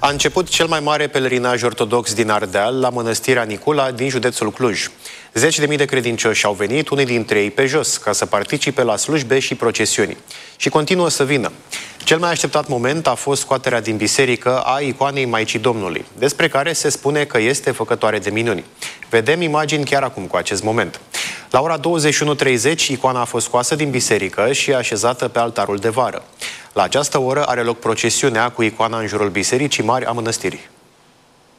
început cel mai mare pelerinaj ortodox din Ardeal, la Mănăstirea Nicula, din județul Cluj. Zeci de mii de credincioși au venit, unii dintre ei pe jos, ca să participe la slujbe și procesiuni. Și continuă să vină. Cel mai așteptat moment a fost scoaterea din biserică a icoanei Maicii Domnului, despre care se spune că este făcătoare de minuni. Vedem imagini chiar acum cu acest moment. La ora 21:30, icoana a fost scoasă din biserică și așezată pe altarul de vară. La această oră are loc procesiunea cu icoana în jurul Bisericii Mari a Mănăstirii.